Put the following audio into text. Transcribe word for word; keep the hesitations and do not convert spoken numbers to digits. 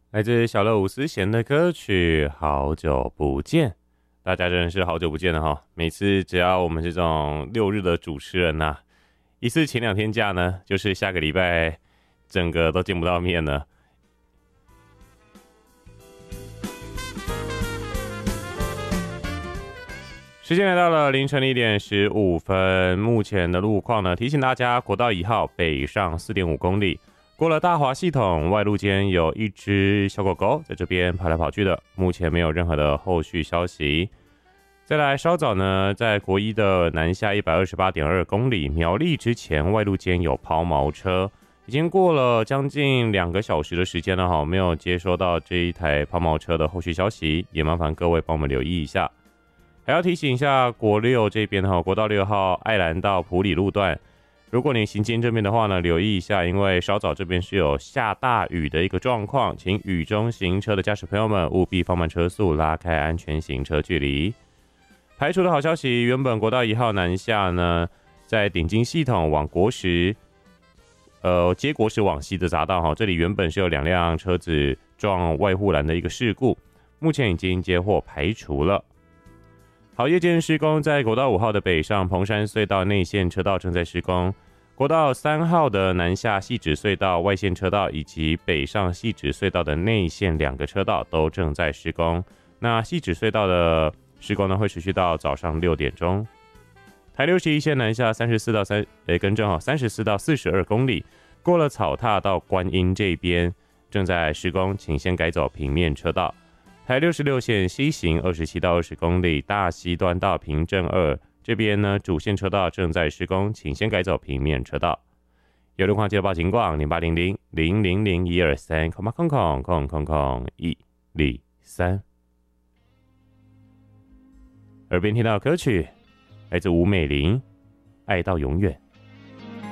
来自小乐伍思贤的歌曲《好久不见》，大家真的是好久不见了哈！每次只要我们这种六日的主持人呐、啊，一次请两天假呢，就是下个礼拜整个都见不到面了。时间来到了凌晨一点十五分，目前的路况呢，提醒大家，国道一号北上 四点五公里。过了大华系统外路间有一只小狗狗在这边跑来跑去的，目前没有任何的后续消息。再来，稍早呢，在国一的南下 一百二十八点二公里苗栗之前外路间有抛锚车，已经过了将近两个小时的时间了哈，没有接收到这一台抛锚车的后续消息，也麻烦各位帮我们留意一下。还要提醒一下国六这边哈，国道六号爱兰到埔里路段。如果你行经这边的话呢，留意一下，因为稍早这边是有下大雨的一个状况，请雨中行车的驾驶朋友们务必放慢车速，拉开安全行车距离。排除的好消息，原本国道一号南下呢，在顶金系统往国石，呃，接国石往西的匝道哈，这里原本是有两辆车子撞外护栏的一个事故，目前已经接获排除了。好，夜间施工，在国道五号的北上彭山隧道内线车道正在施工，国道三号的南下汐止隧道外线车道以及北上汐止隧道的内线两个车道都正在施工。那汐止隧道的施工呢，会持续到早上六点钟。台六十一线南下三十四到三，诶，更正好，三十四到四十二公里，过了草踏到观音这边正在施工，请先改走平面车道。台六十六线西行二十七到二十公里，大溪端到平镇二这边呢，主线车道正在施工，请先改走平面车道。有路况记得报警广零八零零零零零一二三空八空空空空空一零三。耳边听到的歌曲来自吴美玲，《爱到永远》。